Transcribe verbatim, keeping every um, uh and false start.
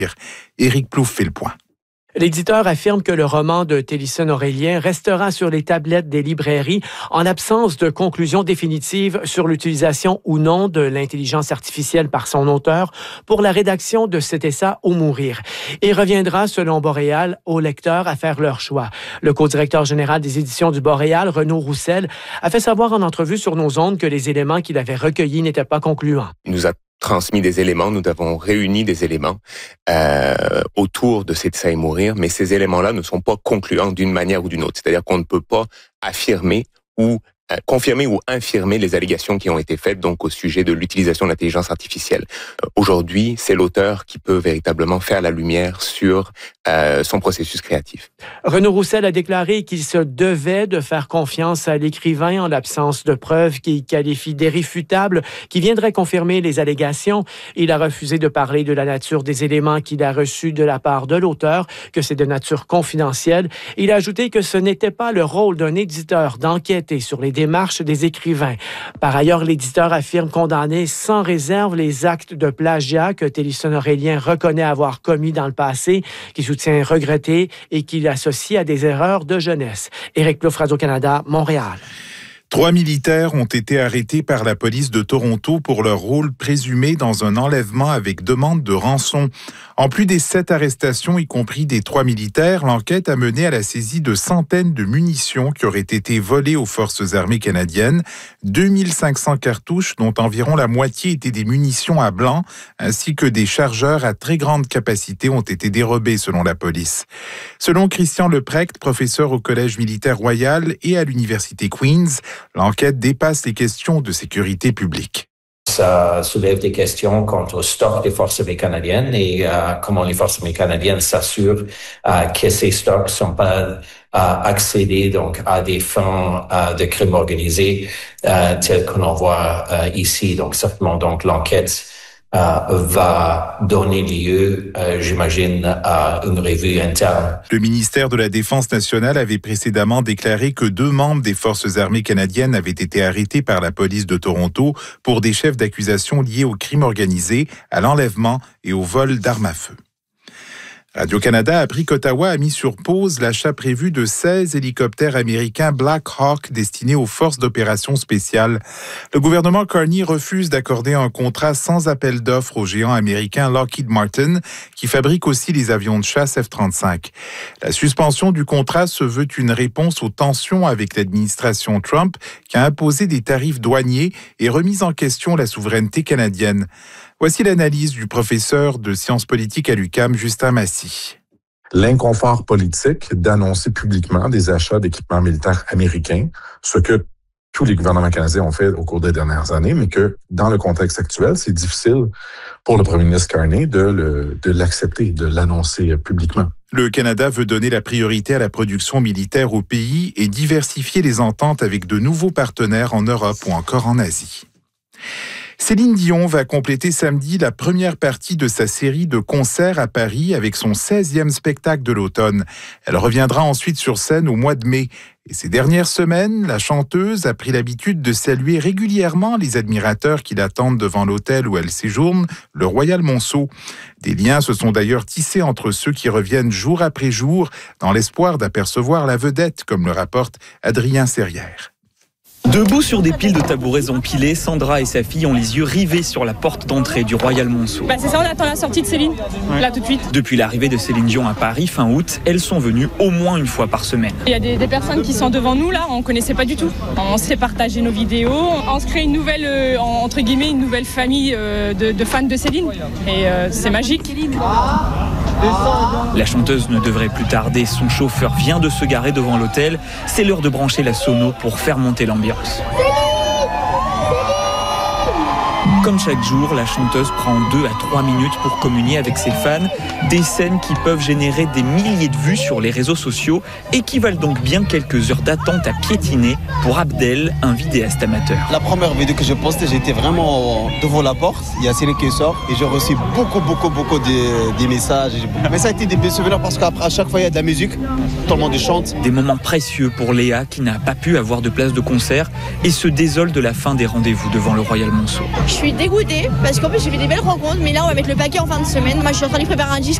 Éric Plouffe fait le point. L'éditeur affirme que le roman de Télison Aurélien restera sur les tablettes des librairies en absence de conclusion définitive sur l'utilisation ou non de l'intelligence artificielle par son auteur pour la rédaction de Cet essai ou mourir. Il reviendra, selon Boréal, aux lecteurs à faire leur choix. Le co-directeur général des éditions du Boréal, Renaud Roussel, a fait savoir en entrevue sur nos ondes que les éléments qu'il avait recueillis n'étaient pas concluants. Il nous a transmis des éléments, nous avons réuni des éléments euh, autour de Cet essai et mourir, mais ces éléments-là ne sont pas concluants d'une manière ou d'une autre. C'est-à-dire qu'on ne peut pas affirmer ou euh, confirmer ou infirmer les allégations qui ont été faites donc au sujet de l'utilisation de l'intelligence artificielle. Euh, aujourd'hui, c'est l'auteur qui peut véritablement faire la lumière sur euh, son processus créatif. Renaud Roussel a déclaré qu'il se devait de faire confiance à l'écrivain en l'absence de preuves qu'il qualifie d'irréfutables qui viendraient confirmer les allégations. Il a refusé de parler de la nature des éléments qu'il a reçus de la part de l'auteur, que c'est de nature confidentielle. Il a ajouté que ce n'était pas le rôle d'un éditeur d'enquêter sur les démarches des écrivains. Par ailleurs, l'éditeur affirme condamner sans réserve les actes de plagiat que Télison Aurélien reconnaît avoir commis dans le passé, qui soutient regretter et qu'il associe à des erreurs de jeunesse. Éric Plouffe, Radio-Canada, Montréal. Trois militaires ont été arrêtés par la police de Toronto pour leur rôle présumé dans un enlèvement avec demande de rançon. En plus des sept arrestations, y compris des trois militaires, l'enquête a mené à la saisie de centaines de munitions qui auraient été volées aux forces armées canadiennes. deux mille cinq cents cartouches, dont environ la moitié étaient des munitions à blanc, ainsi que des chargeurs à très grande capacité ont été dérobés selon la police. Selon Christian Leprecht, professeur au Collège militaire royal et à l'Université Queen's, l'enquête dépasse les questions de sécurité publique. Ça soulève des questions quant au stock des forces armées canadiennes et euh, comment les forces armées canadiennes s'assurent euh, que ces stocks ne sont pas euh, accédés donc à des fins euh, de crimes organisés euh, tels qu'on en voit euh, ici. Donc certainement donc l'enquête Euh, va donner lieu, euh, j'imagine, à une revue interne. Le ministère de la Défense nationale avait précédemment déclaré que deux membres des forces armées canadiennes avaient été arrêtés par la police de Toronto pour des chefs d'accusation liés au crime organisé, à l'enlèvement et au vol d'armes à feu. Radio-Canada a appris qu'Ottawa a mis sur pause l'achat prévu de seize hélicoptères américains Black Hawk destinés aux forces d'opération spéciales. Le gouvernement Carney refuse d'accorder un contrat sans appel d'offres au géant américain Lockheed Martin, qui fabrique aussi les avions de chasse F trente-cinq. La suspension du contrat se veut une réponse aux tensions avec l'administration Trump, qui a imposé des tarifs douaniers et remis en question la souveraineté canadienne. Voici l'analyse du professeur de sciences politiques à l'U Q A M, Justin Massy. L'inconfort politique d'annoncer publiquement des achats d'équipements militaires américains, ce que tous les gouvernements canadiens ont fait au cours des dernières années, mais que dans le contexte actuel, c'est difficile pour le premier ministre Carney de, le, de l'accepter, de l'annoncer publiquement. Le Canada veut donner la priorité à la production militaire au pays et diversifier les ententes avec de nouveaux partenaires en Europe ou encore en Asie. Céline Dion va compléter samedi la première partie de sa série de concerts à Paris avec son seizième spectacle de l'automne. Elle reviendra ensuite sur scène au mois de mai. Et ces dernières semaines, la chanteuse a pris l'habitude de saluer régulièrement les admirateurs qui l'attendent devant l'hôtel où elle séjourne, le Royal Monceau. Des liens se sont d'ailleurs tissés entre ceux qui reviennent jour après jour dans l'espoir d'apercevoir la vedette, comme le rapporte Adrien Serrière. Debout sur des piles de tabourets empilés, Sandra et sa fille ont les yeux rivés sur la porte d'entrée du Royal Monceau. Bah c'est ça, on attend la sortie de Céline, ouais. Là tout de suite. Depuis l'arrivée de Céline Dion à Paris fin août, elles sont venues au moins une fois par semaine. Il y a des, des personnes qui sont devant nous là, on ne connaissait pas du tout. On s'est partagé nos vidéos, on se crée une nouvelle, euh, entre guillemets, une nouvelle famille euh, de, de fans de Céline. Et euh, c'est magique. La chanteuse ne devrait plus tarder, son chauffeur vient de se garer devant l'hôtel. C'est l'heure de brancher la sono pour faire monter l'ambiance. Comme chaque jour, la chanteuse prend deux à trois minutes pour communier avec ses fans. Des scènes qui peuvent générer des milliers de vues sur les réseaux sociaux et qui valent donc bien quelques heures d'attente à piétiner pour Abdel, un vidéaste amateur. La première vidéo que j'ai postée, j'étais vraiment devant la porte. Il y a Céline qui sort et j'ai reçu beaucoup, beaucoup, beaucoup de, de messages. Mais ça a été des bons souvenirs parce qu'après, à chaque fois, il y a de la musique. Tout le monde chante. Des moments précieux pour Léa qui n'a pas pu avoir de place de concert et se désole de la fin des rendez-vous devant le Royal Monceau. Je suis suis dégoûtée parce qu'en plus j'ai fait des belles rencontres, mais là on va mettre le paquet en fin de semaine. Moi je suis en train de préparer un disque